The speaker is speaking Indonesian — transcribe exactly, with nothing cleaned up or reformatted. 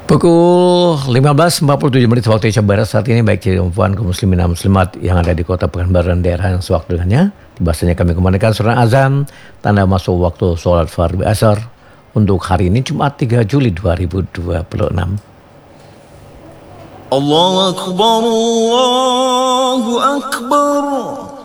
Pukul lima belas empat puluh tujuh menit waktu Indonesia Barat saat ini, baik jadi perempuan kaum muslimin dan muslimat yang ada di kota Pekanbaru dan daerah yang sewaktu dengannya. Bahasanya kami kumandangkan suara azan, tanda masuk waktu sholat fardhu asar untuk hari ini Jumat tiga Juli dua ribu dua puluh enam. Allahu Akbar, Allahu Akbar.